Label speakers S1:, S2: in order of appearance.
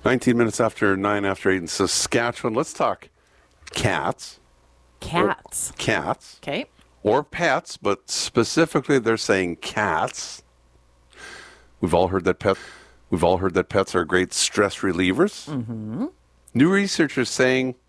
S1: 19 minutes after 9 after 8 in Saskatchewan. Let's talk cats.
S2: Cats.
S1: Cats.
S2: Okay.
S1: Or pets, but specifically they're saying cats. We've all heard that pets are great stress relievers.
S2: Mm-hmm.
S1: New research is saying